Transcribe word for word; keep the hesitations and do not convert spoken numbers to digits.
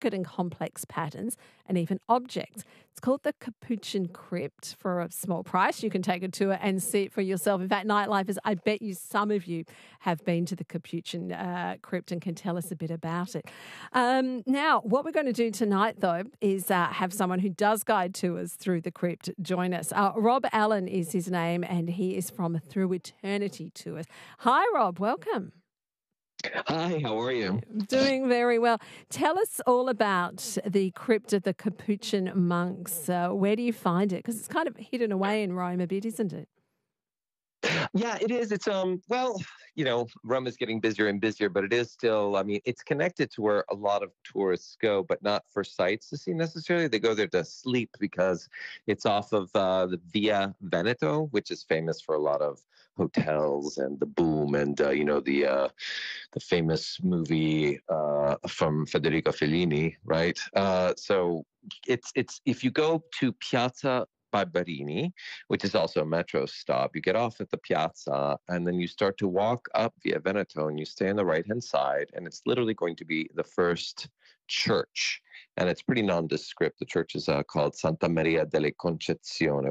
intricate and complex patterns and even objects. It's called the Capuchin Crypt. For a small price, you can take a tour and see it for yourself. In fact, Nightlifers, I bet you some of you have been to the Capuchin uh, Crypt and can tell us a bit about it. Um, now, what we're going to do tonight, though, is uh, have someone who does guide tours through the crypt join us. Uh, Rob Allen is his name, and he is from Through Eternity Tours. Hi, Rob. Welcome. Hi, how are you? Doing very well. Tell us all about the crypt of the Capuchin monks. Uh, where do you find it? Because it's kind of hidden away in Rome a bit, isn't it? Yeah, it is. It's um well, you know, Rome is getting busier and busier, but it is still, I mean, it's connected to where a lot of tourists go, but not for sights to see necessarily. They go there to sleep because it's off of uh, the Via Veneto, which is famous for a lot of hotels and the boom and uh, you know the uh, the famous movie uh, from Federico Fellini, right? Uh, so it's it's if you go to Piazza Barberini, which is also a metro stop. You get off at the piazza and then you start to walk up Via Veneto and you stay on the right hand side. And it's literally going to be the first church. And it's pretty nondescript. The church is uh, called Santa Maria delle Concezione,